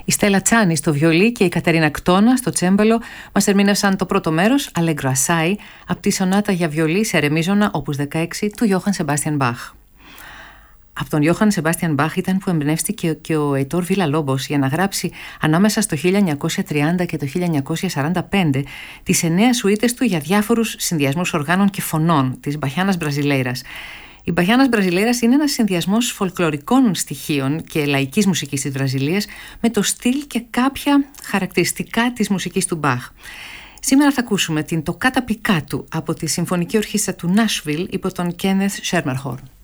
Η Στέλλα Τσάνη στο βιολί και η Κατερίνα Κτώνα στο τσέμπαλο μας ερμήνευσαν το πρώτο μέρος, Allegro Assai, από τη σονάτα για βιολί σε ρεμίζωνα όπους 16 του Γιώχαν Σεμπάστιαν Μπαχ. Από τον Γιώχαν Σεμπάστιαν Μπαχ ήταν που εμπνεύστηκε και ο Αϊτόρ Βίλα-Λόμπος για να γράψει ανάμεσα στο 1930 και το 1945 τις 9 σουίτες του για διάφορους συνδυασμούς οργάνων και φωνών της Μπαχιάνας Μπραζιλέιρας. Η Μπαχιάνας Μπραζιλέιρας είναι ένας συνδυασμός φολκλωρικών στοιχείων και λαϊκής μουσικής της Βραζιλίας με το στυλ και κάποια χαρακτηριστικά της μουσικής του Μπαχ. Σήμερα θα ακούσουμε την Τοκάτα Πικάτου από τη Συμφωνική Ορχήστρα του Νάσβιλ υπό τον Κένεθ Σέρμερχορν.